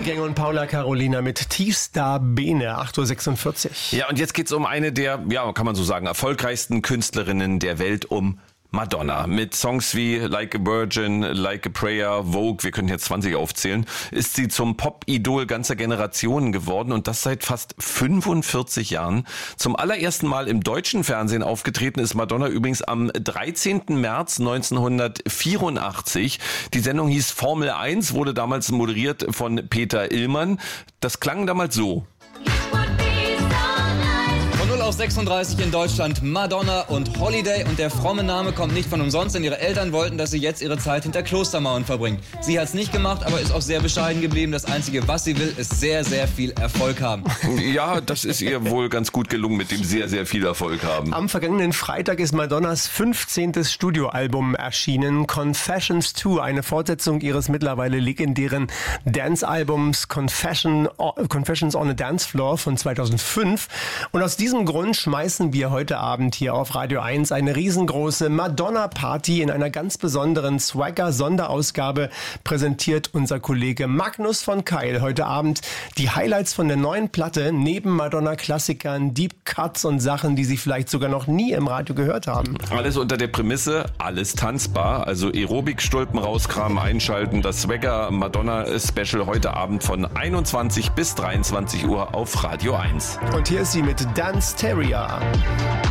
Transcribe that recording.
Wolfgang und Paula Carolina mit Tiefster Bene, 8.46 Uhr. Ja, und jetzt geht's um eine der, ja, kann man so sagen, erfolgreichsten Künstlerinnen der Welt, um Madonna. Mit Songs wie Like a Virgin, Like a Prayer, Vogue, wir können jetzt 20 aufzählen, ist sie zum Pop-Idol ganzer Generationen geworden und das seit fast 45 Jahren. Zum allerersten Mal im deutschen Fernsehen aufgetreten ist Madonna übrigens am 13. März 1984. Die Sendung hieß Formel 1, wurde damals moderiert von Peter Illmann. Das klang damals so. Von 0 auf 36 in Deutschland, Madonna und Holiday. Und der fromme Name kommt nicht von umsonst, denn ihre Eltern wollten, dass sie jetzt ihre Zeit hinter Klostermauern verbringt. Sie hat es nicht gemacht, aber ist auch sehr bescheiden geblieben. Das Einzige, was sie will, ist sehr, sehr viel Erfolg haben. Ja, das ist ihr wohl ganz gut gelungen mit dem sehr, sehr viel Erfolg haben. Am vergangenen Freitag ist Madonnas 15. Studioalbum erschienen, Confessions 2, eine Fortsetzung ihres mittlerweile legendären Dance-Albums Confessions on a Dance Floor von 2005. Und aus diesem Grund schmeißen wir heute Abend hier auf Radio 1 eine riesengroße Madonna-Party in einer ganz besonderen Swagger-Sonderausgabe. Präsentiert unser Kollege Magnus von Keil heute Abend die Highlights von der neuen Platte, neben Madonna-Klassikern, Deep Cuts und Sachen, die Sie vielleicht sogar noch nie im Radio gehört haben. Alles unter der Prämisse, alles tanzbar, also Aerobik-Stulpen rauskramen, einschalten, das Swagger-Madonna-Special heute Abend von 21 bis 23 Uhr auf Radio 1. Und hier ist sie mit Dance Terrier.